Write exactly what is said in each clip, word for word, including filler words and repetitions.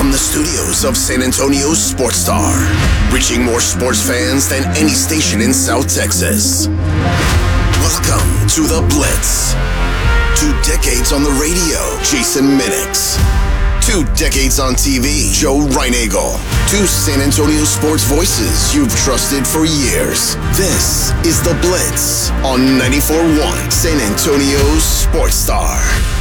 from the studios of San Antonio's Sports Star, reaching more sports fans than any station in South Texas. Welcome to The Blitz. Two decades on the radio, Jason Minix. Two decades on T V, Joe Reinagel. Two San Antonio sports voices you've trusted for years. This is The Blitz on ninety-four point one San Antonio's Sports Star.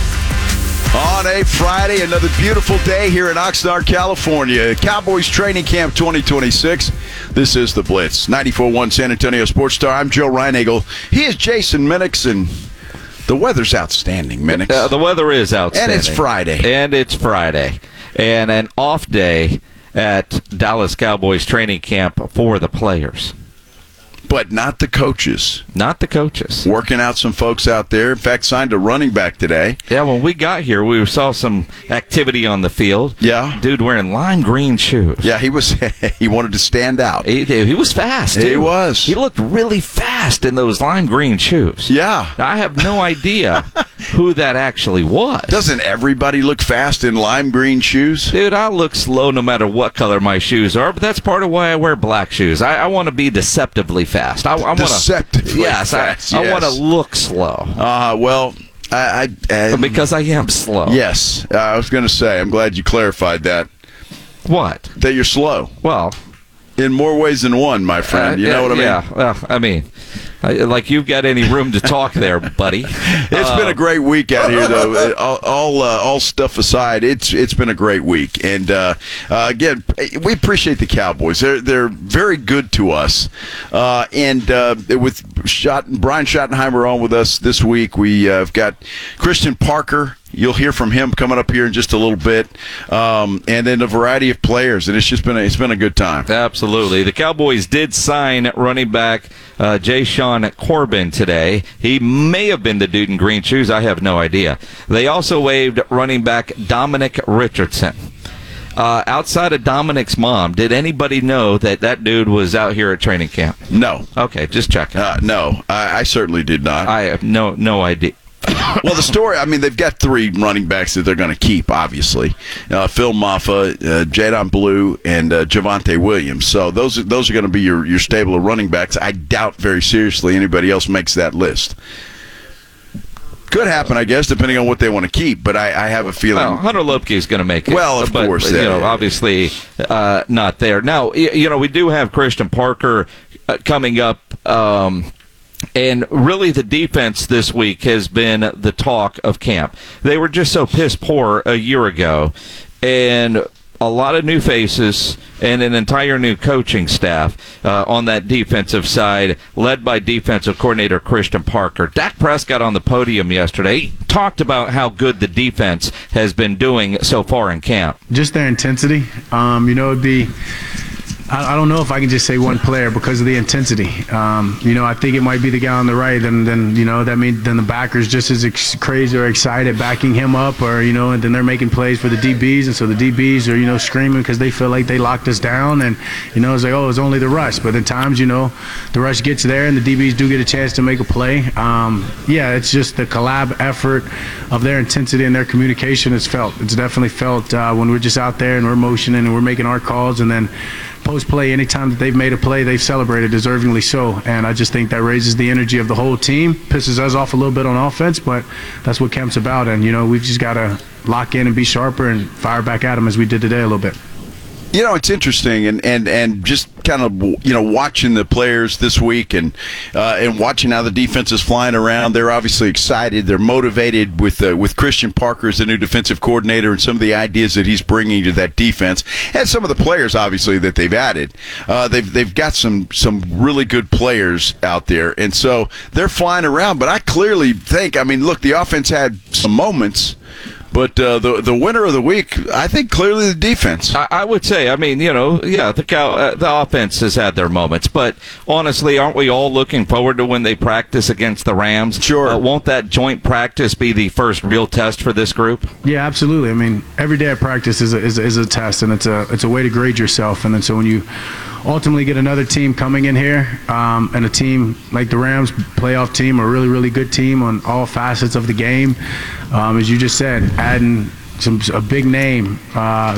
On a Friday, another beautiful day here in Oxnard, California. Cowboys Training Camp twenty twenty-six. This is The Blitz, ninety-four point one San Antonio Sports Star. I'm Joe Reinagel. He is Jason Minix, and the weather's outstanding, Minix. Uh, the weather is outstanding. And it's Friday. And it's Friday. And an off day at Dallas Cowboys Training Camp for the players. But not the coaches. Not the coaches. Working out some folks out there. In fact, signed a running back today. Yeah, when we got here, we saw some activity on the field. Yeah. Dude wearing lime green shoes. Yeah, he was. He wanted to stand out. He, he was fast, too. He was. He looked really fast in those lime green shoes. Yeah. I have no idea who that actually was. Doesn't everybody look fast in lime green shoes? Dude, I look slow no matter what color my shoes are, but that's part of why I wear black shoes. I, I want to be deceptively fast. I, I wanna, Deceptively yes, fast. I, Yes, I want to look slow. Uh, well, I... I, I because I am slow. Yes. Uh, I was going to say, I'm glad you clarified that. What? That you're slow. Well... In more ways than one, my friend. You uh, know what I mean? Yeah. Well, I mean, I, like you've got any room to talk there, buddy. It's uh, been a great week out here, though. all all, uh, all stuff aside, it's it's been a great week. And uh, uh, again, we appreciate the Cowboys. They're they're very good to us. Uh, and uh, with Schott, Brian Schottenheimer on with us this week, we have uh, got Christian Parker. You'll hear from him coming up here in just a little bit, um, and then a variety of players, and it's just been a, it's been a good time. Absolutely. The Cowboys did sign running back uh, Jay Sean Corbin today. He may have been the dude in green shoes. I have no idea. They also waived running back Dominic Richardson. Uh, outside of Dominic's mom, did anybody know that that dude was out here at training camp? No. Okay, just checking. Uh, no, I, I certainly did not. I have no no idea. Well, the story, I mean, they've got three running backs that they're going to keep, obviously. Uh, Phil Maffa, uh, Jadon Blue, and uh, Javonte Williams. So those, are, those are going to be your, your stable of running backs. I doubt very seriously anybody else makes that list. Could happen, I guess, depending on what they want to keep, but I, I have a feeling. Well, Hunter Lopke is going to make it. Well, of but, course. You yeah. know, obviously uh, not there. Now, you know, we do have Christian Parker uh, coming up. Um, And really the defense this week has been the talk of camp. They were just so piss poor a year ago. And a lot of new faces and an entire new coaching staff uh, on that defensive side, led by defensive coordinator Christian Parker. Dak Prescott on the podium yesterday he talked about how good the defense has been doing so far in camp. Just their intensity. Um, you know, the... I don't know if I can just say one player because of the intensity. Um, you know, I think it might be the guy on the right, and then you know that means then the backers just as ex- crazy or excited backing him up, or you know, and then they're making plays for the D Bs, and so the D Bs are you know screaming because they feel like they locked us down, and you know it's like oh it's only the rush, but at times you know the rush gets there and the D Bs do get a chance to make a play. Um, yeah, it's just the collab effort of their intensity and their communication is felt. It's definitely felt uh, when we're just out there and we're motioning and we're making our calls, and then post-play, anytime that they've made a play, they've celebrated, deservingly so. And I just think that raises the energy of the whole team, pisses us off a little bit on offense, but that's what camp's about. And, you know, we've just got to lock in and be sharper and fire back at them as we did today a little bit. You know, it's interesting, and, and, and just kind of, you know, watching the players this week and uh, and watching how the defense is flying around. They're obviously excited. They're motivated with uh, with Christian Parker as the new defensive coordinator and some of the ideas that he's bringing to that defense, and some of the players, obviously, that they've added. Uh, they've they've got some some really good players out there, and so they're flying around. But I clearly think, I mean, look, the offense had some moments. But uh, the the winner of the week, I think, clearly the defense. I, I would say, I mean, you know, yeah, the cow, uh, the offense has had their moments, but honestly, aren't we all looking forward to when they practice against the Rams? Sure. Uh, won't that joint practice be the first real test for this group? Yeah, absolutely. I mean, every day of practice is a, is a, is a test, and it's a it's a way to grade yourself. And then so when you ultimately get another team coming in here, um, and a team like the Rams, playoff team, a really really good team on all facets of the game. Um, as you just said, adding some a big name uh,